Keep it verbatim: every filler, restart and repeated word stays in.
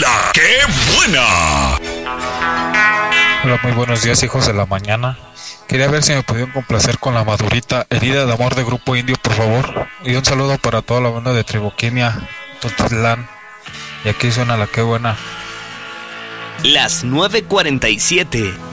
¡La que buena! Hola, muy buenos días, hijos de la mañana. Quería ver si me podían complacer con la madurita Herida de Amor de Grupo Indio, por favor. Y un saludo para toda la banda de Triboquimia, Totitlán. Y aquí suena La que buena. Las nueve cuarenta y siete.